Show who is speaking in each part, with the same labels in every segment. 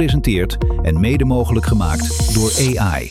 Speaker 1: Gepresenteerd en mede mogelijk gemaakt door AI.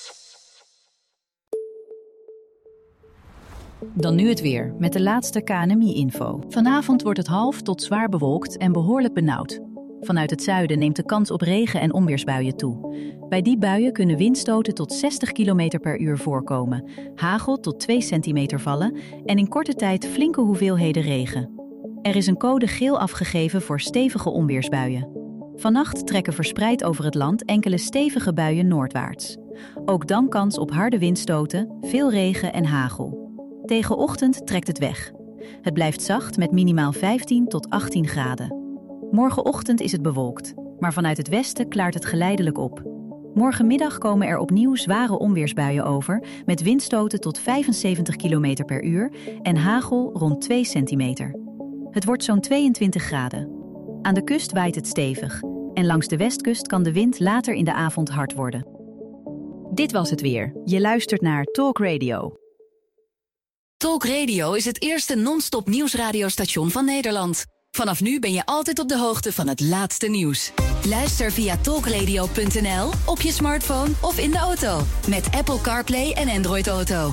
Speaker 2: Dan nu het weer, met de laatste KNMI-info. Vanavond wordt het half tot zwaar bewolkt en behoorlijk benauwd. Vanuit het zuiden neemt de kans op regen- en onweersbuien toe. Bij die buien kunnen windstoten tot 60 km per uur voorkomen, hagel tot 2 centimeter vallen en in korte tijd flinke hoeveelheden regen. Er is een code geel afgegeven voor stevige onweersbuien. Vannacht trekken verspreid over het land enkele stevige buien noordwaarts. Ook dan kans op harde windstoten, veel regen en hagel. Tegen ochtend trekt het weg. Het blijft zacht met minimaal 15 tot 18 graden. Morgenochtend is het bewolkt, maar vanuit het westen klaart het geleidelijk op. Morgenmiddag komen er opnieuw zware onweersbuien over, met windstoten tot 75 km per uur en hagel rond 2 centimeter. Het wordt zo'n 22 graden. Aan de kust waait het stevig en langs de westkust kan de wind later in de avond hard worden. Dit was het weer. Je luistert naar Talk Radio.
Speaker 3: Talk Radio is het eerste non-stop nieuwsradiostation van Nederland. Vanaf nu ben je altijd op de hoogte van het laatste nieuws. Luister via talkradio.nl, op je smartphone of in de auto. Met Apple CarPlay en Android Auto.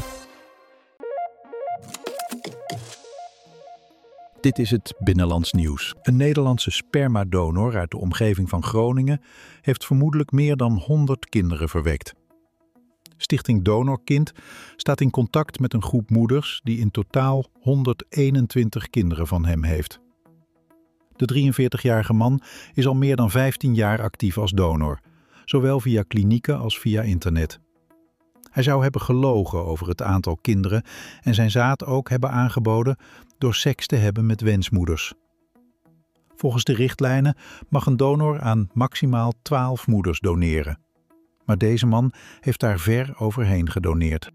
Speaker 4: Dit is het Binnenlands Nieuws. Een Nederlandse spermadonor uit de omgeving van Groningen heeft vermoedelijk meer dan 100 kinderen verwekt. Stichting Donorkind staat in contact met een groep moeders die in totaal 121 kinderen van hem heeft. De 43-jarige man is al meer dan 15 jaar actief als donor, zowel via klinieken als via internet. Hij zou hebben gelogen over het aantal kinderen en zijn zaad ook hebben aangeboden door seks te hebben met wensmoeders. Volgens de richtlijnen mag een donor aan maximaal 12 moeders doneren. Maar deze man heeft daar ver overheen gedoneerd.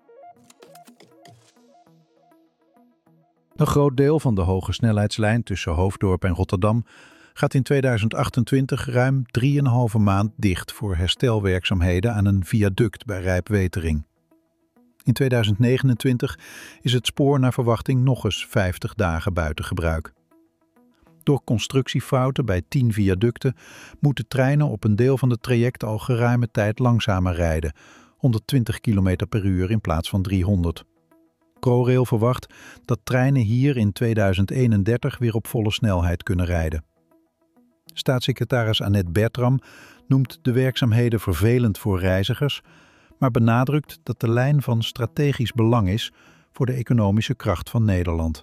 Speaker 4: Een groot deel van de hoge snelheidslijn tussen Hoofddorp en Rotterdam gaat in 2028 ruim 3,5 maand dicht voor herstelwerkzaamheden aan een viaduct bij Rijpwetering. In 2029 is het spoor naar verwachting nog eens 50 dagen buiten gebruik. Door constructiefouten bij 10 viaducten moeten treinen op een deel van het traject al geruime tijd langzamer rijden, 120 km per uur in plaats van 300. ProRail verwacht dat treinen hier in 2031 weer op volle snelheid kunnen rijden. Staatssecretaris Annette Bertram noemt de werkzaamheden vervelend voor reizigers, maar benadrukt dat de lijn van strategisch belang is voor de economische kracht van Nederland.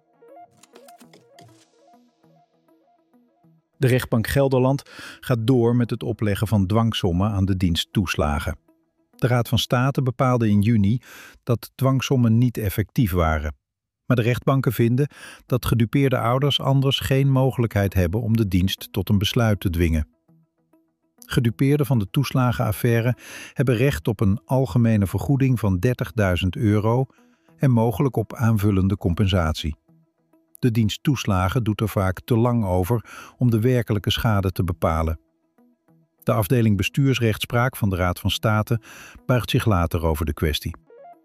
Speaker 4: De rechtbank Gelderland gaat door met het opleggen van dwangsommen aan de dienst toeslagen. De Raad van State bepaalde in juni dat dwangsommen niet effectief waren. Maar de rechtbanken vinden dat gedupeerde ouders anders geen mogelijkheid hebben om de dienst tot een besluit te dwingen. Gedupeerden van de toeslagenaffaire hebben recht op een algemene vergoeding van €30.000 en mogelijk op aanvullende compensatie. De dienst toeslagen doet er vaak te lang over om de werkelijke schade te bepalen. De afdeling bestuursrechtspraak van de Raad van State buigt zich later over de kwestie.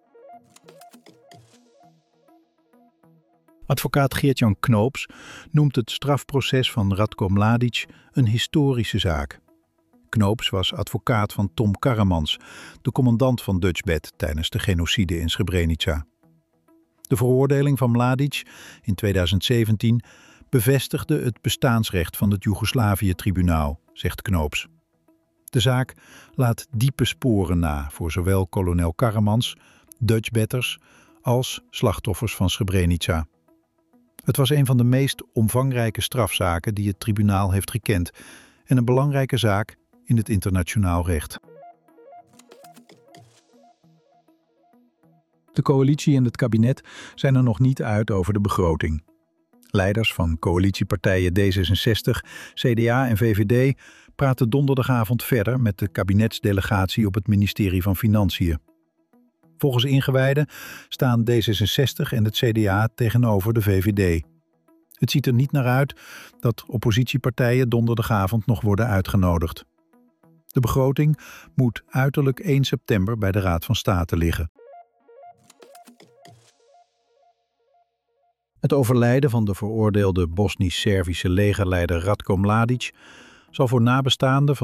Speaker 4: Advocaat Geert-Jan Knoops noemt het strafproces van Radko Mladic een historische zaak. Knoops was advocaat van Tom Karremans, de commandant van Dutchbed tijdens de genocide in Srebrenica. De veroordeling van Mladic in 2017 bevestigde het bestaansrecht van het Joegoslavië-tribunaal, zegt Knoops. De zaak laat diepe sporen na voor zowel kolonel Karremans, Dutchbedders als slachtoffers van Srebrenica. Het was een van de meest omvangrijke strafzaken die het tribunaal heeft gekend en een belangrijke zaak in het internationaal recht. De coalitie en het kabinet zijn er nog niet uit over de begroting. Leiders van coalitiepartijen D66, CDA en VVD praten donderdagavond verder met de kabinetsdelegatie op het ministerie van Financiën. Volgens ingewijden staan D66 en het CDA tegenover de VVD. Het ziet er niet naar uit dat oppositiepartijen donderdagavond nog worden uitgenodigd. De begroting moet uiterlijk 1 september bij de Raad van State liggen. Het overlijden van de veroordeelde Bosnisch-Servische legerleider Radko Mladic zal voor nabestaanden van